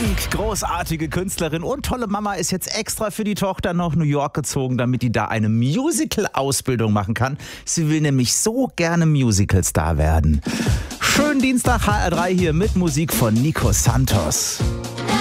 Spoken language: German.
Pink, großartige Künstlerin und tolle Mama, ist jetzt extra für die Tochter nach New York gezogen, damit die da eine Musical-Ausbildung machen kann. Sie will nämlich so gerne Musical-Star werden. Schönen Dienstag, HR3 hier mit Musik von Nico Santos.